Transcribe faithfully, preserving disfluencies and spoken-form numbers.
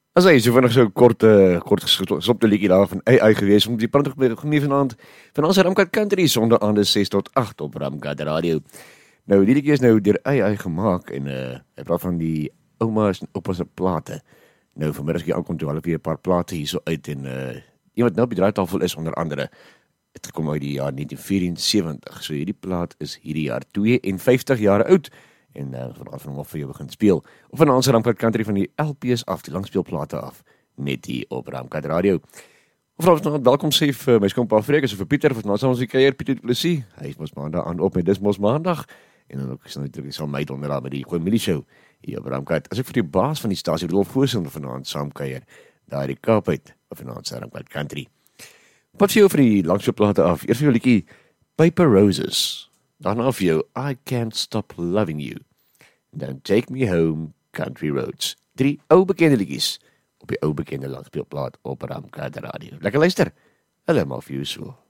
As hy so vinnig so kort uh, kort gestopte liedjie daar van A I gewees om die pragtig geniet vanaand van ons Ramkat Country sonder aan die ses tot agt op Ramkat Radio. Nou die liedjie is nou deur A I gemaak en uh hy praat van die ouma's en oupas se plate. Nou vanmiddag hier aankom toe hulle weer 'n paar plate hierso uit en uh iemand nou op die draaitafel is onder andere het gekom uit die jaar negentien vyf-en-sewentig. So hierdie plaat is hierdie jaar twee en vyftig jaar oud. En uh, vanaf van hom vir jou begin speel. Of van ons Ramkat Country van die L P's af, die langspeelplate af, net hier op Ramkat Radio. Of ons nog welkom sê vir my skoonpa Freek, of vir Pieter, of ons ons die keier Pieter du Plessis. Hy is mos maandag aan op met Dis Mos Maandag. En dan ook is natuurlik sal my donderdag by die Goeie Middag Show hier op Ramkat. As ek vir die baas van die stasie Rolf Voorsitter vanaand saam kuier, daar die Kaap uit, of van ons Ramkat Country. Wat vir jou vir die langspeelplate af? Eers vir jou liedjie Paper Roses. Daarna vir jou, I Can't Stop Loving You. Dan Take Me Home, Country Roads. Drie ou bekende liedjies op die ou bekende langspeelplaat op Ramkat Radio. Lekker luister, hulle maar vir jou so.